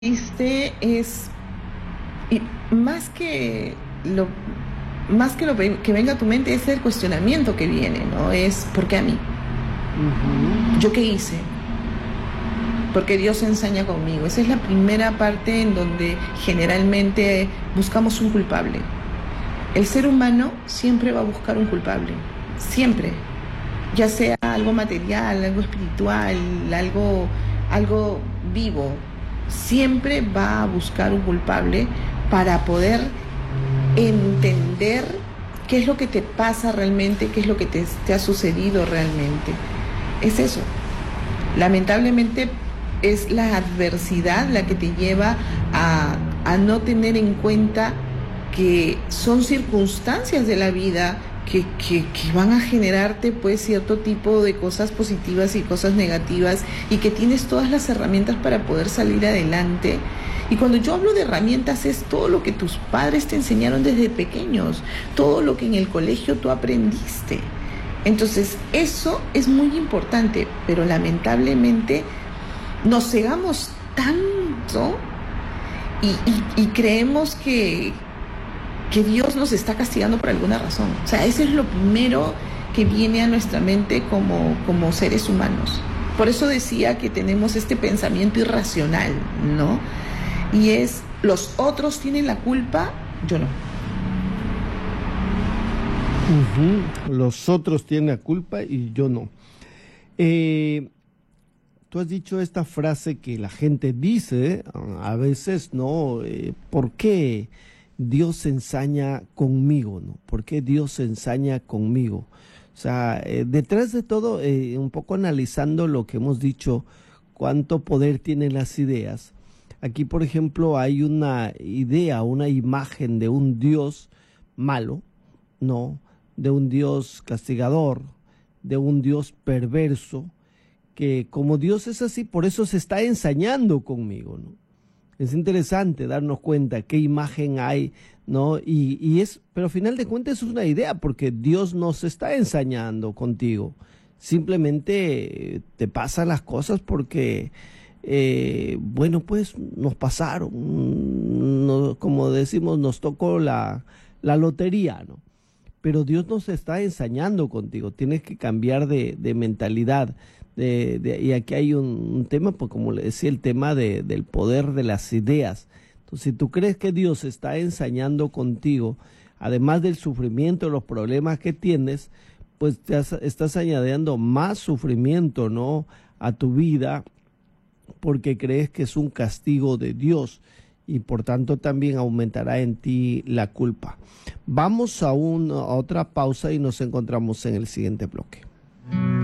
Es y más que lo que venga a tu mente es el cuestionamiento que viene, ¿no? Es ¿por qué a mí? ¿Yo qué hice? Porque Dios se ensaña conmigo. Esa es la primera parte en donde generalmente buscamos un culpable. El ser humano siempre va a buscar un culpable, siempre, ya sea algo material, algo espiritual, algo vivo, siempre va a buscar un culpable para poder entender qué es lo que te pasa realmente, qué es lo que te ha sucedido realmente. Es eso. Lamentablemente es la adversidad la que te lleva a no tener en cuenta que son circunstancias de la vida que van a generarte pues cierto tipo de cosas positivas y cosas negativas, y que tienes todas las herramientas para poder salir adelante. Y cuando yo hablo de herramientas es todo lo que tus padres te enseñaron desde pequeños, todo lo que en el colegio tú aprendiste. Entonces eso es muy importante, pero lamentablemente nos cegamos tanto y creemos que Dios nos está castigando por alguna razón. O sea, eso es lo primero que viene a nuestra mente como seres humanos. Por eso decía que tenemos este pensamiento irracional, ¿no? Y es, los otros tienen la culpa, yo no. Los otros tienen la culpa y yo no. Tú has dicho esta frase que la gente dice a veces, ¿no? ¿Por qué Dios se ensaña conmigo, ¿no? ¿Por qué Dios se ensaña conmigo? O sea, detrás de todo, un poco analizando lo que hemos dicho, cuánto poder tienen las ideas. Aquí, por ejemplo, hay una idea, una imagen de un Dios malo, ¿no? De un Dios castigador, de un Dios perverso, que como Dios es así, por eso se está ensañando conmigo, ¿no? Es interesante darnos cuenta qué imagen hay, ¿no? Pero al final de cuentas es una idea, porque Dios no se está ensañando contigo. Simplemente te pasan las cosas porque, bueno, pues nos pasaron, como decimos, nos tocó la lotería, ¿no? Pero Dios no se está ensañando contigo. Tienes que cambiar de mentalidad. Y aquí hay un tema, pues como le decía, el tema del poder de las ideas. Entonces, si tú crees que Dios está ensañando contigo, además del sufrimiento, los problemas que tienes, pues estás añadiendo más sufrimiento, ¿no?, a tu vida, porque crees que es un castigo de Dios, y por tanto también aumentará en ti la culpa. Vamos a otra pausa y nos encontramos en el siguiente bloque.